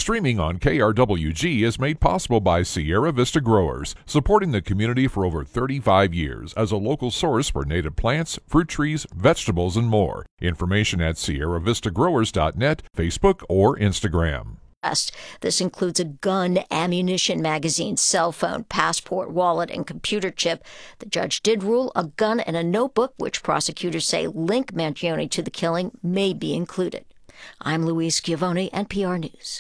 Streaming on KRWG is made possible by Sierra Vista Growers, supporting the community for over 35 years as a local source for native plants, fruit trees, vegetables, and more. Information at sierravistagrowers.net, Facebook, or Instagram. This includes a gun, ammunition, magazine, cell phone, passport, wallet, and computer chip. The judge did rule a gun and a notebook, which prosecutors say link Mangione to the killing, may be included. I'm Louise Schiavone, NPR News.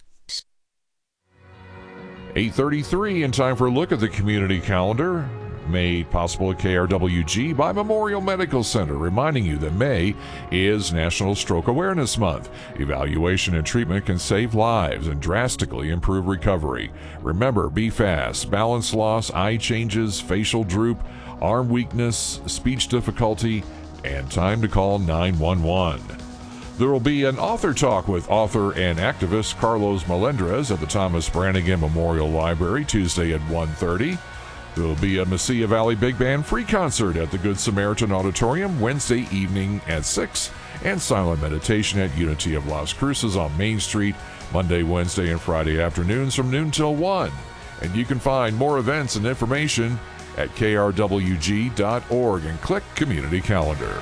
8:33 and time for a look at the community calendar. Made possible at KRWG by Memorial Medical Center, reminding you that May is National Stroke Awareness Month. Evaluation and treatment can save lives and drastically improve recovery. Remember, be fast, balance loss, eye changes, facial droop, arm weakness, speech difficulty, and time to call 911. There will be an author talk with author and activist Carlos Melendrez at the Thomas Brannigan Memorial Library Tuesday at 1:30. There will be a Mesilla Valley Big Band free concert at the Good Samaritan Auditorium Wednesday evening at 6, and silent meditation at Unity of Las Cruces on Main Street Monday, Wednesday, and Friday afternoons from noon till 1. And you can find more events and information at krwg.org and click Community Calendar.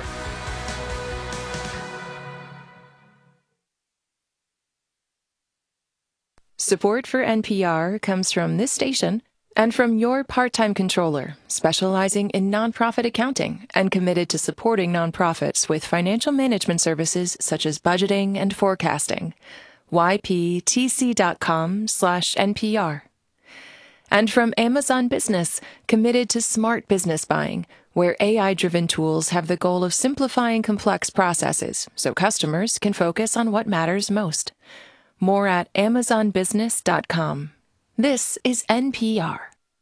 Support for NPR comes from this station and from your part-time controller, specializing in nonprofit accounting and committed to supporting nonprofits with financial management services such as budgeting and forecasting. yptc.com/NPR. And from Amazon Business, committed to smart business buying, where AI-driven tools have the goal of simplifying complex processes so customers can focus on what matters most. More at amazonbusiness.com. This is NPR.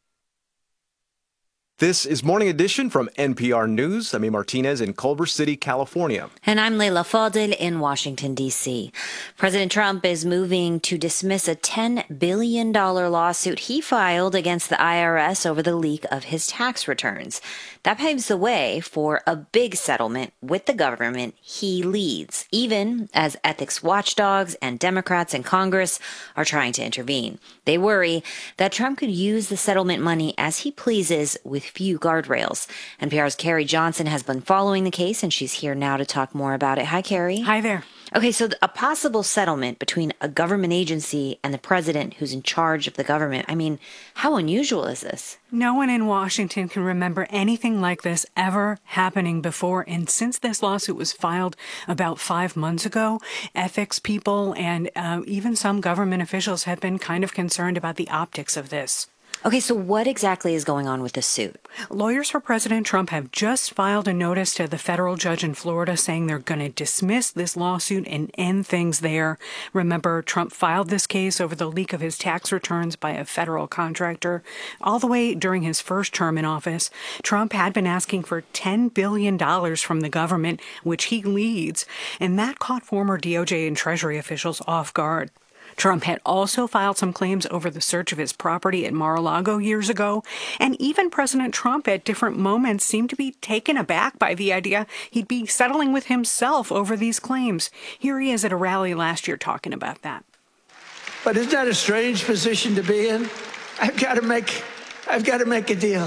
This is Morning Edition from NPR News. I'm A. Martinez in Culver City, California. And I'm Leila Fadel in Washington, D.C. President Trump is moving to dismiss a $10 billion lawsuit he filed against the IRS over the leak of his tax returns. That paves the way for a big settlement with the government he leads, even as ethics watchdogs and Democrats in Congress are trying to intervene. They worry that Trump could use the settlement money as he pleases with few guardrails. NPR's Carrie Johnson has been following the case, and she's here now to talk more about it. Hi, Carrie. Hi there. Okay, so a possible settlement between a government agency and the president who's in charge of the government. I mean, how unusual is this? No one in Washington can remember anything like this ever happening before. And since this lawsuit was filed about 5 months ago, ethics people and even some government officials have been kind of concerned about the optics of this. Okay, so what exactly is going on with this suit? Lawyers for President Trump have just filed a notice to the federal judge in Florida saying they're going to dismiss this lawsuit and end things there. Remember, Trump filed this case over the leak of his tax returns by a federal contractor. All the way during his first term in office, Trump had been asking for $10 billion from the government, which he leads, and that caught former DOJ and Treasury officials off guard. Trump had also filed some claims over the search of his property at Mar-a-Lago years ago, and even President Trump at different moments seemed to be taken aback by the idea he'd be settling with himself over these claims. Here he is at a rally last year talking about that. But isn't that a strange position to be in? I've got to make a deal.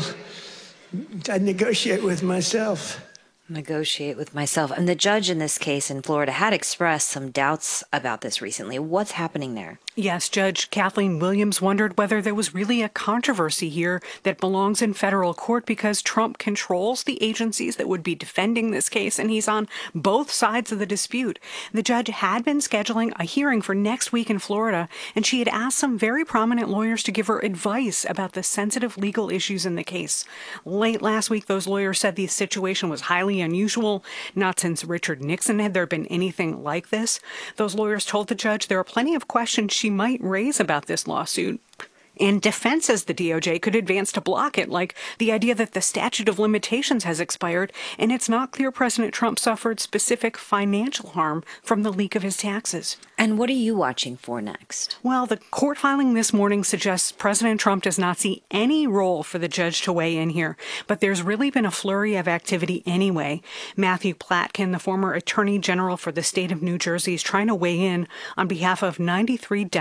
I negotiate with myself. Negotiate with myself. And the judge in this case in Florida had expressed some doubts about this recently. What's happening there? Yes, Judge Kathleen Williams wondered whether there was really a controversy here that belongs in federal court because Trump controls the agencies that would be defending this case, and he's on both sides of the dispute. The judge had been scheduling a hearing for next week in Florida, and she had asked some very prominent lawyers to give her advice about the sensitive legal issues in the case. Late last week, those lawyers said the situation was highly unusual. Not since Richard Nixon had there been anything like this. Those lawyers told the judge there are plenty of questions she might raise about this lawsuit. And defenses the DOJ could advance to block it, like the idea that the statute of limitations has expired and it's not clear President Trump suffered specific financial harm from the leak of his taxes. And what are you watching for next? Well, the court filing this morning suggests President Trump does not see any role for the judge to weigh in here, but there's really been a flurry of activity anyway. Matthew Platkin, the former Attorney General for the state of New Jersey, is trying to weigh in on behalf of 93